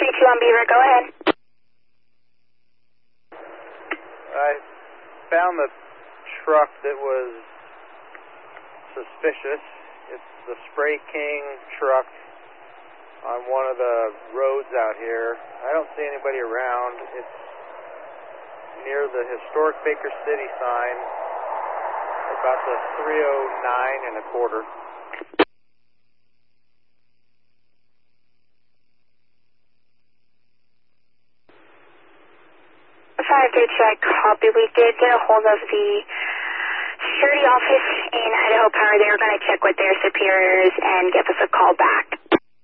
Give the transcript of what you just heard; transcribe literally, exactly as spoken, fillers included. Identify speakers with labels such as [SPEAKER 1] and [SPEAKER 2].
[SPEAKER 1] three two on Beaver, go ahead.
[SPEAKER 2] I found the truck that was suspicious. It's the Spray King truck on one of the roads out here. I don't see anybody around. It's near the historic Baker City sign, about the three oh nine and a quarter.
[SPEAKER 1] five three two, I copy. We did get a hold of the security office in Idaho Power. They were going to check with their superiors and give us a call back.